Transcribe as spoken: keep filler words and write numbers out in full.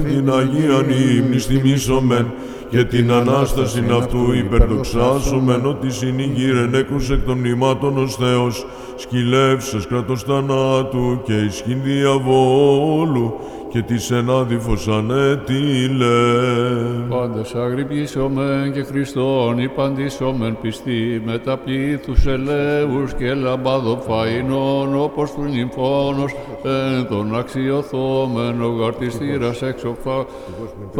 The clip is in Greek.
την Αγίαν ύμνης τιμήσομεν και την Ανάσταση αυτού υπερδοξάσομεν, ότι συνήγηρεν έκρους εκ των μνημάτων ως Θεός, σκυλεύσας κρατός θανάτου και ισχύν διαβόλου, και της ενάδιφος ανέτειλε. Πάντες αγρυπήσομεν και Χριστόν υπαντήσομεν πιστοί, με τα πλήθους ελεύους και λαμπάδων φαΐνων, όπως του νυμφώνος εν τον αξιοθόμεν, ο γαρτιστήρας έξω